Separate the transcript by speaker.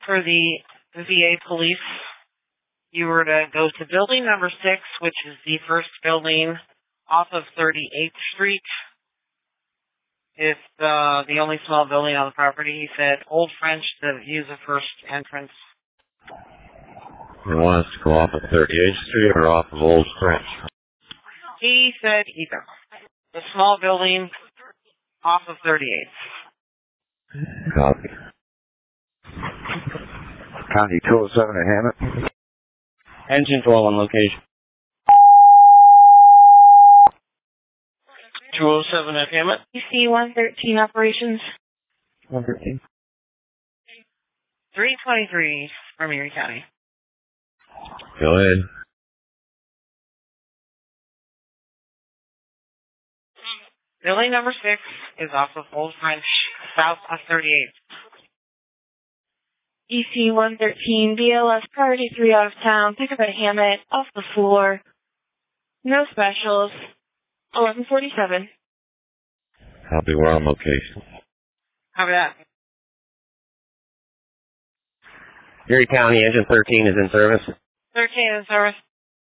Speaker 1: for the VA police, you were to go to building number 6, which is the first building off of 38th Street. It's the only small building on the property. He said Old French to use the first entrance.
Speaker 2: You want us to go off of 38th Street or off of Old French?
Speaker 1: He said either. The small building off of 38th.
Speaker 2: Copy.
Speaker 3: County 207 at Hammett.
Speaker 4: Engine 12 on location.
Speaker 1: 207 at Hammett.
Speaker 5: EC 113 operations.
Speaker 3: 113.
Speaker 1: 323 from Erie County.
Speaker 2: Go ahead.
Speaker 1: Building number 6 is off of Old French, south of 38th.
Speaker 5: EC 113, BLS priority 3 out of town, pick up at Hammett, off the floor. No specials. 1147.
Speaker 2: Copy, we're on location.
Speaker 1: How about that?
Speaker 4: Erie County, engine 13 is in service.
Speaker 1: 13 in service.